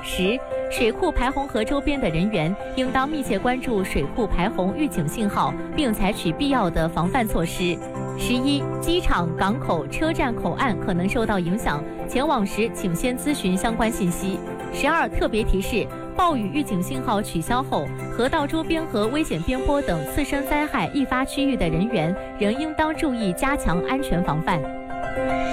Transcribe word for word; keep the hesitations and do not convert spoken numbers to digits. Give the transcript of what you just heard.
十、水库排洪河周边的人员应当密切关注水库排洪预警信号，并采取必要的防范措施。十一、机场、港口、车站口岸可能受到影响，前往时请先咨询相关信息。十二、特别提示：暴雨预警信号取消后，河道周边和危险边坡等次生灾害易发区域的人员仍应当注意加强安全防范。